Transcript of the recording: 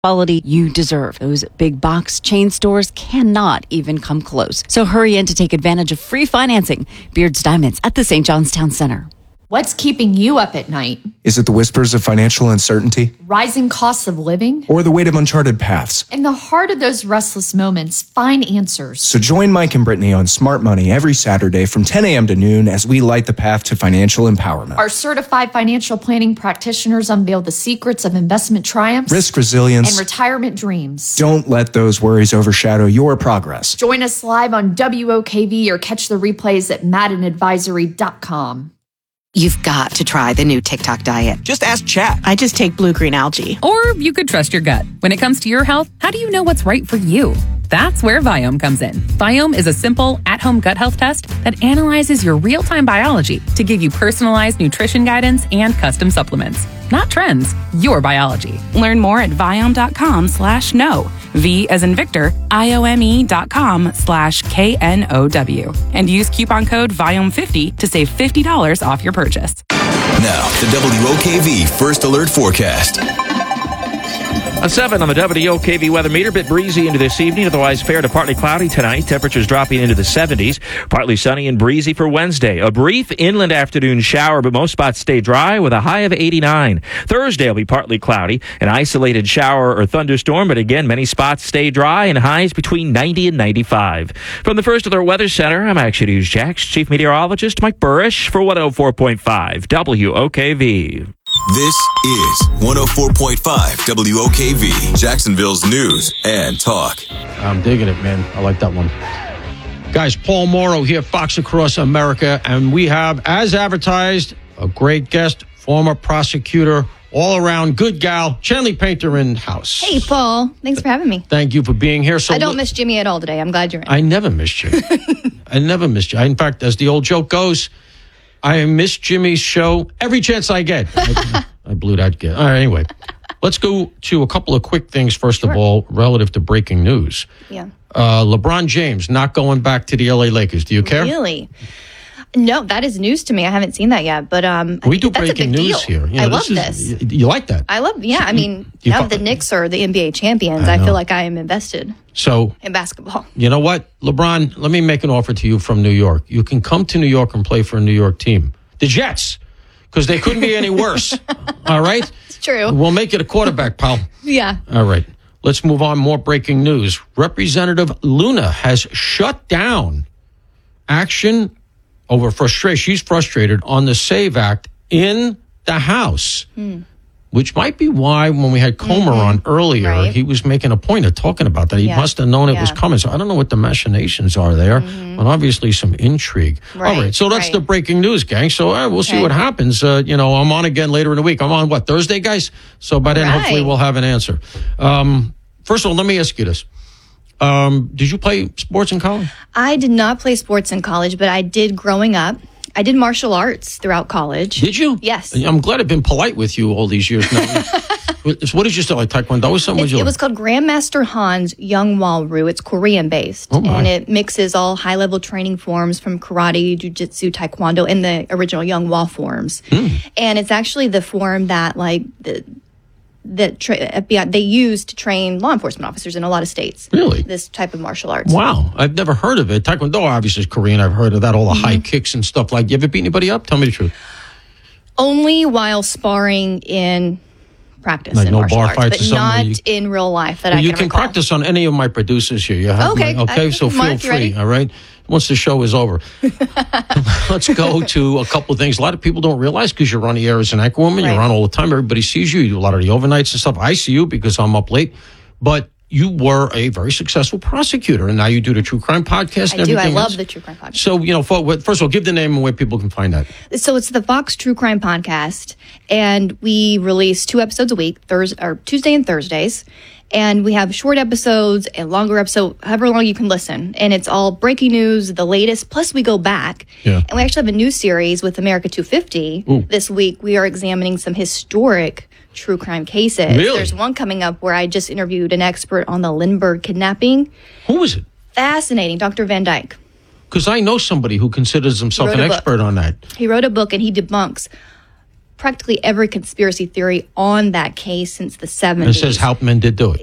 quality you deserve. Those big box chain stores cannot even come close. So hurry in to take advantage of free financing. Beard's Diamonds at the St. John's Town Center. What's keeping you up at night? Is it the whispers of financial uncertainty? Rising costs of living? Or the weight of uncharted paths? In the heart of those restless moments, find answers. So join Mike and Brittany on Smart Money every Saturday from 10 a.m. to noon as we light the path to financial empowerment. Our certified financial planning practitioners unveil the secrets of investment triumphs, risk resilience, and retirement dreams. Don't let those worries overshadow your progress. Join us live on WOKV or catch the replays at maddenadvisory.com. You've got to try the new TikTok diet. Just ask Chat. I just take blue-green algae. Or you could trust your gut. When it comes to your health, how do you know what's right for you? That's where Viome comes in. Viome is a simple, at-home gut health test that analyzes your real-time biology to give you personalized nutrition guidance and custom supplements. Not trends, your biology. Learn more at Viome.com/know. V as in Victor, IOME.com/KNOW. And use coupon code Viome50 to save $50 off your purchase. Now, the WOKV First Alert Forecast. A 7 on the WOKV weather meter. Bit breezy into this evening, otherwise fair to partly cloudy tonight. Temperatures dropping into the 70s. Partly sunny and breezy for Wednesday. A brief inland afternoon shower, but most spots stay dry with a high of 89. Thursday will be partly cloudy. An isolated shower or thunderstorm, but again, many spots stay dry and highs between 90 and 95. From the First Alert Weather Center, I'm Action News Jax Chief Meteorologist Mike Burrish for 104.5 WOKV. This is 104.5 WOKV, Jacksonville's news and talk. I'm digging it, man. I like that one. Guys, Paul Morrow here, Fox Across America, and we have, as advertised, a great guest, former prosecutor, all-around good gal, Chanley Painter in house. Hey, Paul. Thanks for having me. Thank you for being here. So I don't miss Jimmy at all today. I'm glad you're in. I never missed you. I never missed you. In fact, as the old joke goes, I miss Jimmy's show every chance I get. I blew that kid. All right, anyway, let's go to a couple of quick things, first of all, relative to breaking news. Yeah. LeBron James not going back to the LA Lakers. Do you care? Really? No, that is news to me. I haven't seen that yet, but we do that's breaking a big news deal. here. You know, I love this. You like that? I love, yeah. I mean, now the Knicks are the NBA champions. I feel like I am invested in basketball. You know what, LeBron? Let me make an offer to you from New York. You can come to New York and play for a New York team, the Jets, because they couldn't be any worse. All right, it's true. We'll make it a quarterback, pal. Yeah. All right. Let's move on. More breaking news. Representative Luna has shut down action over frustration. She's frustrated on the SAVE Act in the House, which might be why when we had Comer on earlier, he was making a point of talking about that. He must have known it was coming. So I don't know what the machinations are there, but obviously some intrigue. All right. So that's the breaking news, gang. So we'll see what happens. I'm on again later in the week. I'm on Thursday, guys? So by then, hopefully we'll have an answer. First of all, let me ask you this. Did you play sports in college? I did not play sports in college, but I did growing up. I did martial arts throughout college. Did you? Yes. I'm glad I've been polite with you all these years now. What did you say, like Taekwondo or something? It was called Grandmaster Han's Young-Wal Ryu. It's Korean-based, and it mixes all high-level training forms from karate, jiu-jitsu, taekwondo, and the original Young-Wal forms. And it's actually the form that, FBI, they use to train law enforcement officers in a lot of states. Really? This type of martial arts. Wow. I've never heard of it. Taekwondo obviously is Korean. I've heard of that, all the high kicks and stuff. Like, you ever beat anybody up? Tell me the truth. Only while sparring in practice like in no martial bar arts, fights but not in real life that I can You can recall. practice on any of my producers here. You have Okay. So feel free, all right? Once the show is over. Let's go to a couple of things. A lot of people don't realize because you're on the air as an anchor woman. You're on all the time. Everybody sees you. You do a lot of the overnights and stuff. I see you because I'm up late. But you were a very successful prosecutor, and now you do the True Crime Podcast and everything I love else. the True Crime Podcast. So, first of all, give the name and where people can find that. So it's the Fox True Crime Podcast, and we release 2 episodes a week, Tuesday and Thursdays. And we have short episodes and longer episodes, however long you can listen. And it's all breaking news, the latest. Plus, we go back. Yeah. And we actually have a new series with America 250. Ooh. This week, we are examining some historic true crime cases. Really? There's one coming up where I just interviewed an expert on the Lindbergh kidnapping. Who was it? Fascinating. Dr. Van Dyke. Because I know somebody who considers himself an expert on that. He wrote a book and he debunks practically every conspiracy theory on that case since the 70s. And it says Hauptmann did do it.